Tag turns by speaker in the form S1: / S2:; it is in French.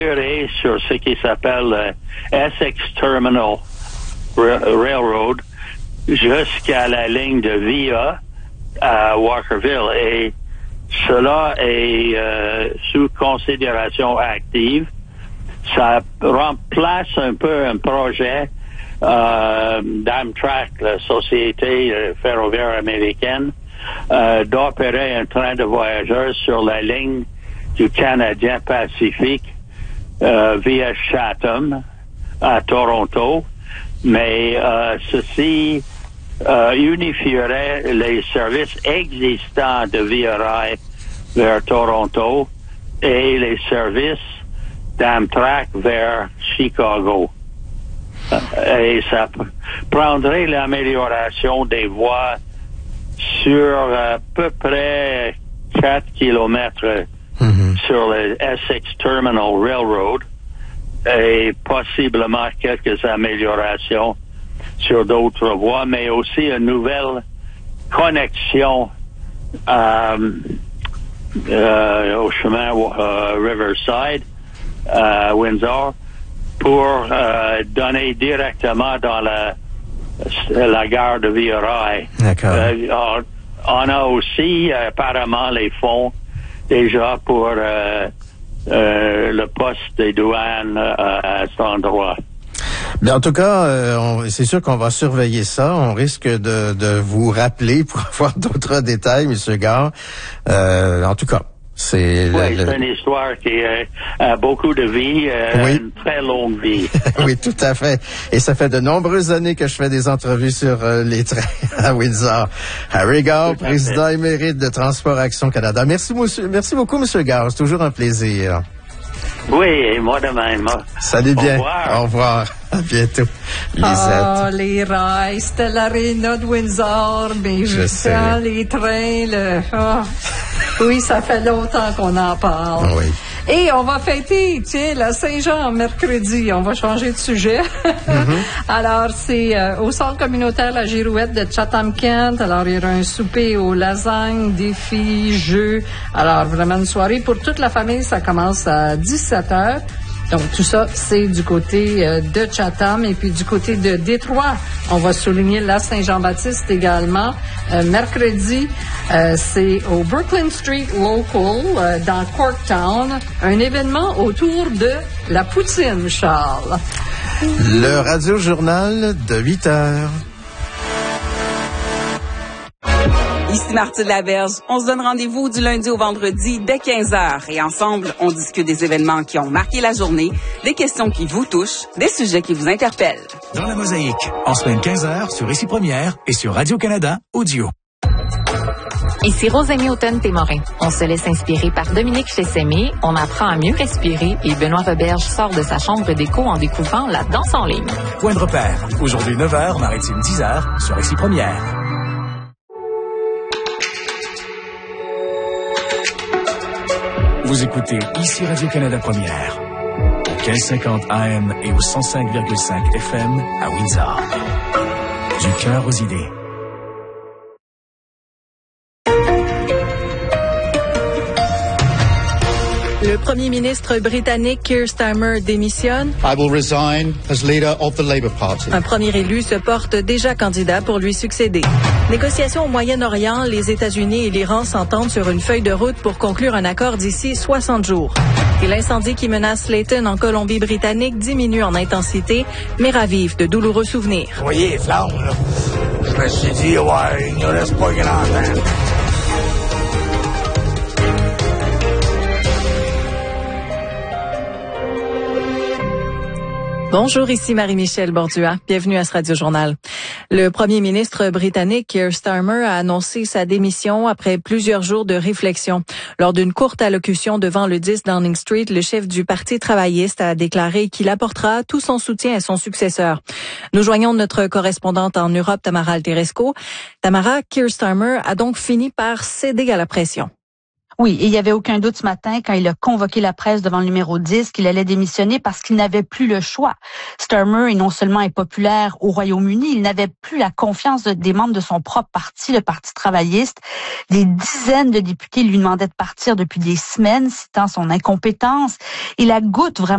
S1: sur ce qui s'appelle Essex Terminal Railroad jusqu'à la ligne de Via à Walkerville. Et cela est sous considération active. Ça remplace un peu un projet d'Amtrak, la société ferroviaire américaine, d'opérer un train de voyageurs sur la ligne du Canadien Pacifique via Chatham à Toronto. Mais ceci unifierait les services existants de Via Rail vers Toronto et les services d'Amtrak vers Chicago. Et ça prendrait l'amélioration des voies sur à peu près 4 kilomètres sur le Essex Terminal Railroad et possiblement quelques améliorations sur d'autres voies, mais aussi une nouvelle connexion au chemin Riverside à Windsor pour donner directement dans la gare de Via Rail.
S2: D'accord.
S1: On a aussi apparemment les fonds déjà pour le poste des douanes à cet endroit.
S2: Mais en tout cas, c'est sûr qu'on va surveiller ça. On risque de vous rappeler pour avoir d'autres détails, M. Gare. En tout cas, c'est
S1: une histoire qui a beaucoup de vie, une très longue vie.
S2: Oui, tout à fait. Et ça fait de nombreuses années que je fais des entrevues sur les trains à Windsor. Harry Gare, président émérite de Transport Action Canada. Merci beaucoup, M. Gare. C'est toujours un plaisir.
S1: Oui, et moi de même.
S2: Salut bien.
S1: Au revoir.
S2: Au revoir. À bientôt. Lisette.
S3: Les rails, c'était l'aréna de Windsor, mais
S2: je sais.
S3: Les trains, oui, ça fait longtemps qu'on en parle.
S2: Oui.
S3: Et on va fêter, la Saint-Jean mercredi. On va changer de sujet. Alors, c'est au centre communautaire La Girouette de Chatham-Kent. Alors, il y aura un souper aux lasagnes, défis, jeux. Alors, vraiment une soirée pour toute la famille. Ça commence à 17h. Donc, tout ça, c'est du côté de Chatham. Et puis, du côté de Détroit, on va souligner la Saint-Jean-Baptiste également. Mercredi, c'est au Brooklyn Street Local, dans Corktown, un événement autour de la poutine, Charles.
S2: Le Radio-Journal de 8 heures.
S4: Ici Martine Laberge. On se donne rendez-vous du lundi au vendredi dès 15h. Et ensemble, on discute des événements qui ont marqué la journée, des questions qui vous touchent, des sujets qui vous interpellent.
S5: Dans la Mosaïque, en semaine 15h sur Ici Première et sur Radio-Canada Audio.
S6: Ici Rosémie Houghton-Témorin. On se laisse inspirer par Dominique Chessemé, on apprend à mieux respirer et Benoît Roberge sort de sa chambre d'écho en découvrant la danse en ligne.
S5: Point de repère. Aujourd'hui 9h, maritime 10h sur Ici Première. Vous écoutez Ici Radio-Canada Première, au 1550 AM et au 105,5 FM à Windsor. Du cœur aux idées.
S7: Le premier ministre britannique Keir Starmer démissionne.
S8: I will resign as leader of the Labour Party.
S7: Un premier élu se porte déjà candidat pour lui succéder. Négociations au Moyen-Orient, les États-Unis et l'Iran s'entendent sur une feuille de route pour conclure un accord d'ici 60 jours. Et l'incendie qui menace Slayton en Colombie-Britannique diminue en intensité, mais ravive de douloureux souvenirs.
S9: Vous voyez les flammes, là? Je me suis dit, ouais, il ne reste pas grand-temps.
S7: Bonjour, ici Marie-Michel Bordua. Bienvenue à ce Radio-Journal. Le premier ministre britannique Keir Starmer a annoncé sa démission après plusieurs jours de réflexion. Lors d'une courte allocution devant le 10 Downing Street, le chef du Parti travailliste a déclaré qu'il apportera tout son soutien à son successeur. Nous joignons notre correspondante en Europe, Tamara Alteresco. Tamara, Keir Starmer a donc fini par céder à la pression.
S10: Oui, et il n'y avait aucun doute ce matin quand il a convoqué la presse devant le numéro 10 qu'il allait démissionner parce qu'il n'avait plus le choix. Starmer est non seulement impopulaire au Royaume-Uni, il n'avait plus la confiance des membres de son propre parti, le Parti travailliste. Des dizaines de députés lui demandaient de partir depuis des semaines, citant son incompétence. Et la goutte vraiment